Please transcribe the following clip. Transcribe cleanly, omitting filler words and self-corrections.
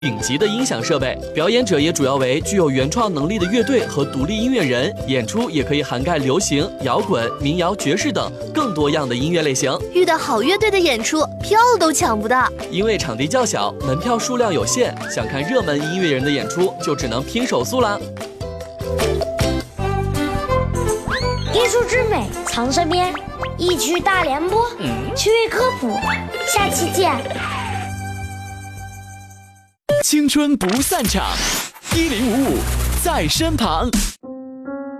顶级的音响设备，表演者也主要为具有原创能力的乐队和独立音乐人，演出也可以涵盖流行、摇滚、民谣、爵士等更多样的音乐类型。 遇到好乐队的演出，票都抢不到， 因为场地较小，门票数量有限，想看热门音乐人的演出，就只能拼手速啦。 艺术之美藏身边，一曲大联播，趣味科普，下期见。 青春不散场，1055在身旁。